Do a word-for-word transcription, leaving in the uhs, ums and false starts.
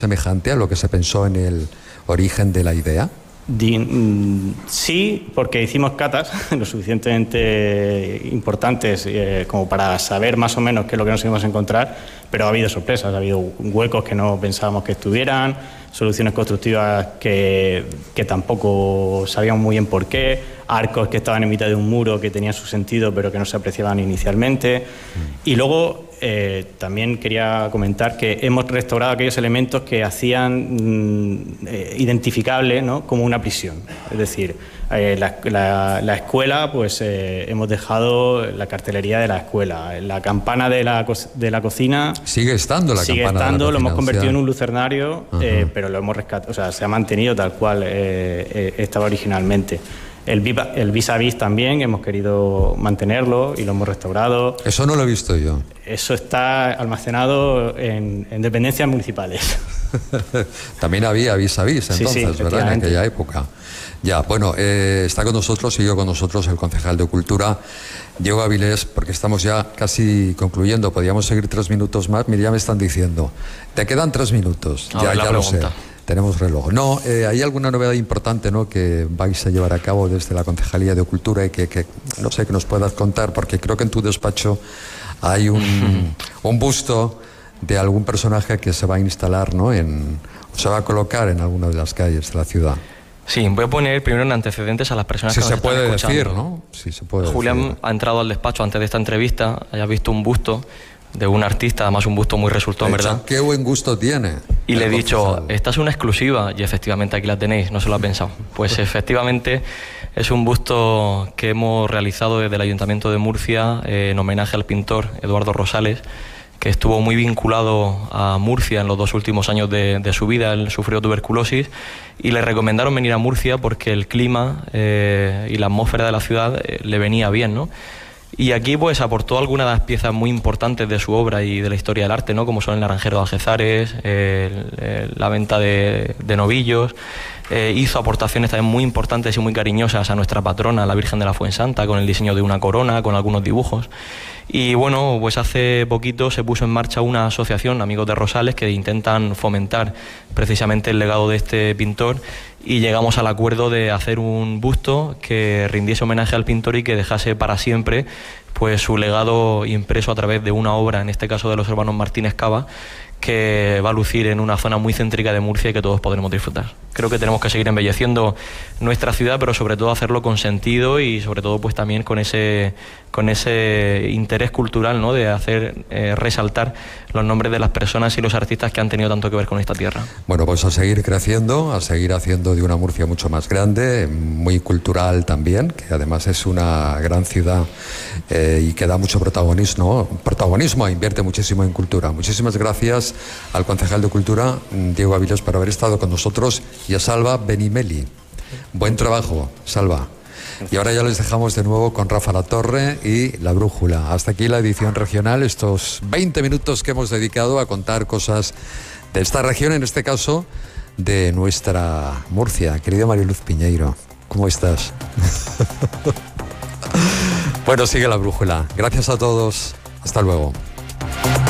semejante a lo que se pensó en el origen de la idea? Di, sí, porque hicimos catas lo suficientemente importantes eh, como para saber más o menos qué es lo que nos íbamos a encontrar, pero ha habido sorpresas, ha habido huecos que no pensábamos que estuvieran, soluciones constructivas que, que tampoco sabíamos muy bien por qué, arcos que estaban en mitad de un muro que tenían su sentido pero que no se apreciaban inicialmente. Y luego eh, también quería comentar que hemos restaurado aquellos elementos que hacían mm, eh, identificable, ¿no?, como una prisión. Es decir, eh, la, la, la escuela, pues eh, hemos dejado la cartelería de la escuela, la campana de la, de la cocina. Sigue estando la sigue campana estando, de la cocina, lo hemos convertido o sea, en un lucernario, eh, pero lo hemos rescatado, o sea, se ha mantenido tal cual eh, eh, estaba originalmente. El, el vis a vis también hemos querido mantenerlo y lo hemos restaurado. Eso no lo he visto yo. Eso está almacenado en, en dependencias municipales. También había vis a vis entonces, sí, sí, ¿verdad? En aquella época. Ya, bueno, eh, está con nosotros, sigue con nosotros el concejal de Cultura, Diego Avilés, porque estamos ya casi concluyendo. Podríamos seguir tres minutos más. Mira, ya me están diciendo, te quedan tres minutos. A ya ver, ya lo sé. Tenemos reloj. No, eh, hay alguna novedad importante, ¿no?, que vais a llevar a cabo desde la Concejalía de Cultura y que, que no sé, que nos puedas contar, porque creo que en tu despacho hay un, un busto de algún personaje que se va a instalar, ¿no?, en, o se va a colocar en alguna de las calles de la ciudad. Sí, voy a poner primero en antecedentes a las personas si que nos se están puede escuchando. decir, ¿no? Si se puede Julián decir. ha entrado al despacho antes de esta entrevista, haya visto un busto de un artista, además un busto muy resultón, ¿verdad? Qué buen gusto tiene. Y le he dicho, esta es una exclusiva, y efectivamente aquí la tenéis, no se lo ha pensado. Pues efectivamente es un busto que hemos realizado desde el Ayuntamiento de Murcia eh, en homenaje al pintor Eduardo Rosales, que estuvo muy vinculado a Murcia en los dos últimos años de, de su vida. Él sufrió tuberculosis y le recomendaron venir a Murcia porque el clima eh, y la atmósfera de la ciudad eh, le venía bien, ¿no? Y aquí pues aportó algunas de las piezas muy importantes de su obra y de la historia del arte, ¿no?, como son el naranjero de Algézares, eh, el, la venta de, de novillos. Eh, hizo aportaciones también muy importantes y muy cariñosas a nuestra patrona, la Virgen de la Fuensanta, con el diseño de una corona, con algunos dibujos. Y bueno, pues hace poquito se puso en marcha una asociación, Amigos de Rosales, que intentan fomentar precisamente el legado de este pintor, y llegamos al acuerdo de hacer un busto que rindiese homenaje al pintor y que dejase para siempre pues su legado impreso a través de una obra, en este caso de los hermanos Martínez Cava, que va a lucir en una zona muy céntrica de Murcia y que todos podremos disfrutar. Creo que tenemos que seguir embelleciendo nuestra ciudad, pero sobre todo hacerlo con sentido y sobre todo pues también con ese, con ese interés cultural, ¿no?, de hacer eh, resaltar los nombres de las personas y los artistas que han tenido tanto que ver con esta tierra. Bueno, pues a seguir creciendo, a seguir haciendo de una Murcia mucho más grande, muy cultural también, que además es una gran ciudad eh, y que da mucho protagonismo, protagonismo, invierte muchísimo en cultura. Muchísimas gracias al concejal de Cultura, Diego Avilés, por haber estado con nosotros, y a Salva Benimeli. Buen trabajo, Salva. Y ahora ya les dejamos de nuevo con Rafa Latorre y La Brújula. Hasta aquí la edición regional, estos veinte minutos que hemos dedicado a contar cosas de esta región, en este caso de nuestra Murcia. Querida Mariluz Piñeiro, ¿cómo estás? Bueno, sigue La Brújula. Gracias a todos. Hasta luego.